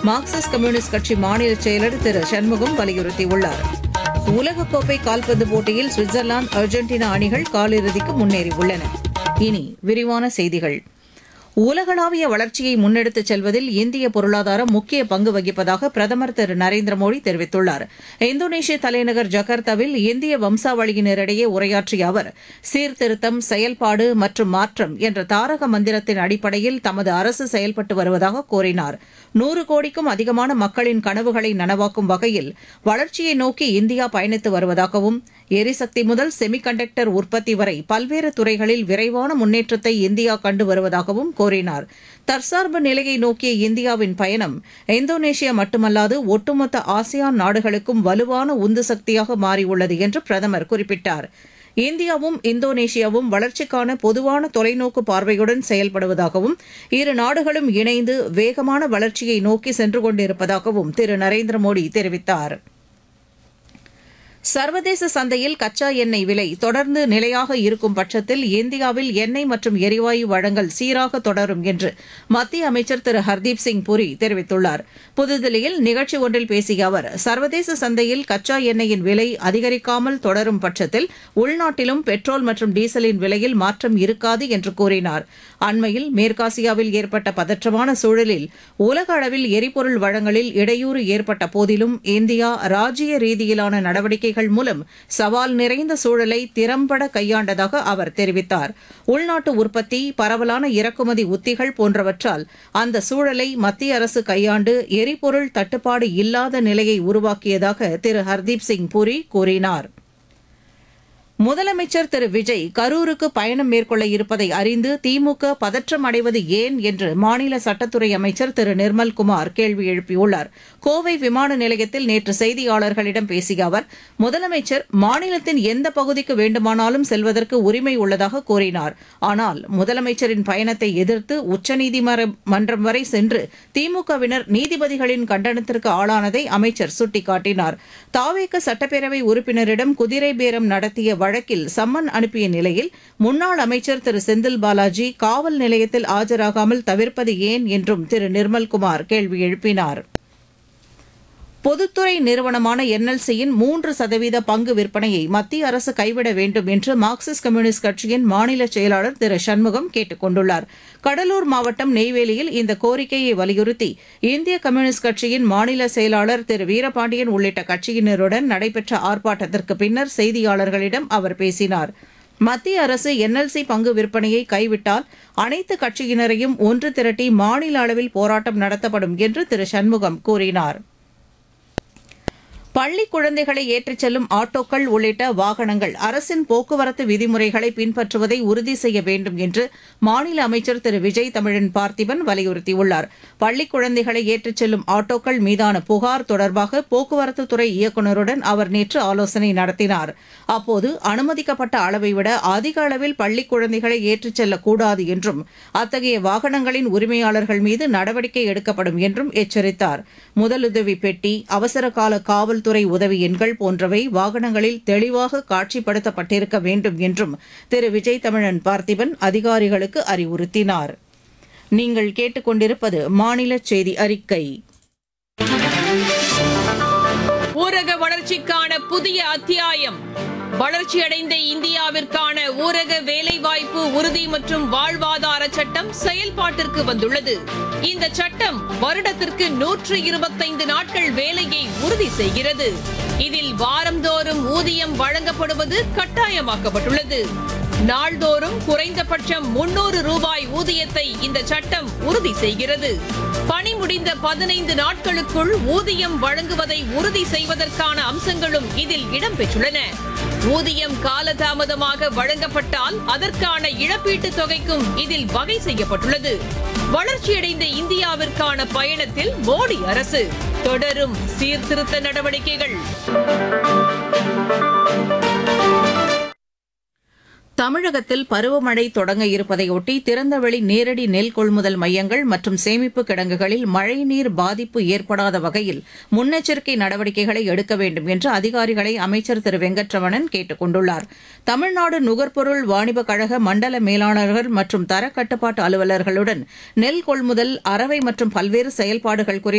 Marxist communist கட்சி மாநில செயலர் திரு சண்முகம் வலியுறுத்தியுள்ளார். உலகக்கோப்பை கால்பந்து போட்டியில் சுவிட்சர்லாந்து, அர்ஜென்டினா அணிகள் காலிறுதிக்கு முன்னேறியுள்ளன. இனி விரிவான செய்திகள். உலகளாவிய வளர்ச்சியை முன்னெடுத்துச் செல்வதில் இந்திய பொருளாதாரம் முக்கிய பங்கு வகிப்பதாக பிரதமர் திரு நரேந்திர மோடி தெரிவித்துள்ளார். இந்தோனேஷிய தலைநகர் ஜகார்த்தாவில் இந்திய வம்சாவளியினரிடையே உரையாற்றிய அவர், சீர்திருத்தம், செயல்பாடு மற்றும் மாற்றம் என்ற தாரக மந்திரத்தின் அடிப்படையில் தமது அரசு செயல்பட்டு வருவதாக கூறினார். 100 கோடிக்கும் அதிகமான மக்களின் கனவுகளை நனவாக்கும் வகையில் வளர்ச்சியை நோக்கி இந்தியா பயணித்து வருவதாகவும், எரிசக்தி முதல் செமிகண்டக்டர் உற்பத்தி வரை பல்வேறு துறைகளில் விரைவான முன்னேற்றத்தை இந்தியா கண்டு வருவதாகவும் கூறினார். தற்சார்பு நிலையை நோக்கிய இந்தியாவின் பயணம் இந்தோனேஷியா மட்டுமல்லாது ஒட்டுமொத்த ஆசியான் நாடுகளுக்கும் வலுவான உந்து சக்தியாக மாறியுள்ளது என்று பிரதமர் குறிப்பிட்டார். இந்தியாவும் இந்தோனேஷியாவும் வளர்ச்சிக்கான பொதுவான தொலைநோக்கு பார்வையுடன் செயல்படுவதாகவும், இரு நாடுகளும் இணைந்து வேகமான வளர்ச்சியை நோக்கி சென்று கொண்டிருப்பதாகவும் திரு நரேந்திர மோடி தெரிவித்தார். சர்வதேச சந்தையில் கச்சா எண்ணெய் விலை தொடர்ந்து நிலையாக இருக்கும் பட்சத்தில் இந்தியாவில் எண்ணெய் மற்றும் எரிவாயு வழங்கல் சீராக தொடரும் என்று மத்திய அமைச்சர் திரு ஹர்தீப் சிங் புரி தெரிவித்துள்ளார். புதுதில்லியில் நிகழ்ச்சி ஒன்றில் பேசிய அவர், சர்வதேச சந்தையில் கச்சா எண்ணெயின் விலை அதிகரிக்காமல் தொடரும் பட்சத்தில் உள்நாட்டிலும் பெட்ரோல் மற்றும் டீசலின் விலையில் மாற்றம் இருக்காது என்று கூறினார். அண்மையில் மேற்காசியாவில் ஏற்பட்ட பதற்றமான சூழலில் உலக அளவில் எரிபொருள் வழங்கலில் இடையூறு ஏற்பட்ட போதிலும் இந்தியா ராஜ்ய ரீதியிலான நடவடிக்கைகள் மூலம் சவால் நிறைந்த சூழலை திறம்பட கையாண்டதாக அவர் தெரிவித்தார். உள்நாட்டு உற்பத்தி, பரவலான இறக்குமதி உத்திகள் போன்றவற்றால் அந்த சூழலை மத்திய அரசு கையாண்டு எரிபொருள் தட்டுப்பாடு இல்லாத நிலையை உருவாக்கியதாக திரு ஹர்தீப் சிங் புரி கூறினார். முதலமைச்சர் திரு விஜய் கரூருக்கு பயணம் மேற்கொள்ள இருப்பதை அறிந்து திமுக பதற்றம் அடைவது ஏன் என்று மாநில சட்டத்துறை அமைச்சர் திரு நிர்மல்குமார் கேள்வி எழுப்பியுள்ளார். கோவை விமான நிலையத்தில் நேற்று செய்தியாளர்களிடம் பேசிய அவர், முதலமைச்சர் மாநிலத்தின் எந்த பகுதிக்கு வேண்டுமானாலும் செல்வதற்கு உரிமை உள்ளதாக கூறினார். ஆனால் முதலமைச்சரின் பயணத்தை எதிர்த்து உச்சநீதிமன்றம் வரை சென்று திமுகவினர் நீதிபதிகளின் கண்டனத்திற்கு ஆளானதை அமைச்சர் சுட்டிக்காட்டினார். தாவேக சட்டப்பேரவை உறுப்பினரிடம் குதிரை பேரம் நடத்திய வழக்கில் சம்மன் அனுப்பிய நிலையில் முன்னாள் அமைச்சர் திரு செந்தில் பாலாஜி காவல் நிலையத்தில் ஆஜராகாமல் தவிர்ப்பது ஏன் என்றும் திரு நிர்மல்குமார் கேள்வி எழுப்பினார். பொதுத்துறை நிறுவனமான என்எல்சியின் 3% பங்கு விற்பனையை மத்திய அரசு கைவிட வேண்டும் என்று மார்க்சிஸ்ட் கம்யூனிஸ்ட் கட்சியின் மாநில செயலாளர் திரு சண்முகம் கேட்டுக் கொண்டுள்ளார். கடலூர் மாவட்டம் நெய்வேலியில் இந்த கோரிக்கையை வலியுறுத்தி இந்திய கம்யூனிஸ்ட் கட்சியின் மாநில செயலாளர் திரு வீரபாண்டியன் உள்ளிட்ட கட்சியினருடன் நடைபெற்ற ஆர்ப்பாட்டத்திற்கு பின்னர் செய்தியாளர்களிடம் அவர் பேசினார். மத்திய அரசு என்எல்சி பங்கு விற்பனையை கைவிட்டால் அனைத்து கட்சியினரையும் ஒன்று திரட்டி மாநில அளவில் போராட்டம் நடத்தப்படும் என்று திரு சண்முகம் கூறினார். பள்ளி குழந்தைகளை ஏற்றிச் செல்லும் ஆட்டோக்கள் உள்ளிட்ட வாகனங்கள் அரசின் போக்குவரத்து விதிமுறைகளை பின்பற்றுவதை உறுதி செய்ய வேண்டும் என்று மாநில அமைச்சர் திரு விஜய் தமிழன் பார்த்திபன் வலியுறுத்தியுள்ளார். பள்ளி குழந்தைகளை ஏற்றிச் செல்லும் ஆட்டோக்கள் மீதான புகார் தொடர்பாக போக்குவரத்துத்துறை இயக்குநருடன் அவர் நேற்று ஆலோசனை நடத்தினார். அப்போது அனுமதிக்கப்பட்ட அளவை விட அதிக அளவில் பள்ளி குழந்தைகளை ஏற்றிச் செல்லக்கூடாது என்றும் அத்தகைய வாகனங்களின் உரிமையாளர்கள் மீது நடவடிக்கை எடுக்கப்படும் என்றும் எச்சரித்தார். முதலுதவி பெட்டி, அவசரகால காவல் துறை உதவி எண்கள் போன்றவை வாகனங்களில் தெளிவாக காட்சிப்படுத்தப்பட்டிருக்க வேண்டும் என்றும் திரு விஜய் தமிழன் பார்த்திபன் அதிகாரிகளுக்கு அறிவுறுத்தினார். நீங்கள் கேட்டுக்கொண்டிருப்பது மாநில செய்தி அறிக்கை. ஊரக வளர்ச்சிக்கான புதிய அத்தியாயம். வளர்ச்சியடைந்த இந்தியாவிற்கான ஊரக வேலைவாய்ப்பு உறுதி மற்றும் வாழ்வாதார சட்டம் செயல்பாட்டிற்கு வந்துள்ளது. இந்த சட்டம் வருடத்திற்கு 125 நாட்கள் வேலையை உறுதி செய்கிறது. இதில் வாரந்தோறும் ஊதியம் வழங்கப்படுவது கட்டாயமாக்கப்பட்டுள்ளது. நாள்தோறும் குறைந்தபட்சம் 300 ரூபாய் ஊதியத்தை இந்த சட்டம் உறுதி செய்கிறது. பணி முடிந்த 15 நாட்களுக்குள் ஊதியம் வழங்குவதை உறுதி செய்வதற்கான அம்சங்களும் இதில் இடம்பெற்றுள்ளன. ஊதியம் காலதாமதமாக வழங்கப்பட்டால் அதற்கான இழப்பீட்டுத் தொகைக்கும் இதில் வகை செய்யப்பட்டுள்ளது. வளர்ச்சியடைந்த இந்தியாவிற்கான பயணத்தில் மோடி அரசு தொடரும் சீர்திருத்த நடவடிக்கைகள். தமிழகத்தில் பருவமழை தொடங்க இருப்பதையொட்டி திறந்தவெளி நேரடி நெல் கொள்முதல் மையங்கள் மற்றும் சேமிப்பு கிடங்குகளில் மழைநீர் பாதிப்பு ஏற்படாத வகையில் முன்னெச்சரிக்கை நடவடிக்கைகளை எடுக்க வேண்டும் என்று அதிகாரிகளை அமைச்சர் திரு வெங்கட்ரமணன் கேட்டுக் கொண்டுள்ளார். தமிழ்நாடு நுகர்பொருள் வாணிபக் கழக மண்டல மேலாளர்கள் மற்றும் தரக்கட்டுப்பாட்டு அலுவலர்களுடன் நெல் கொள்முதல், அரவை மற்றும் பல்வேறு செயல்பாடுகள் குறித்து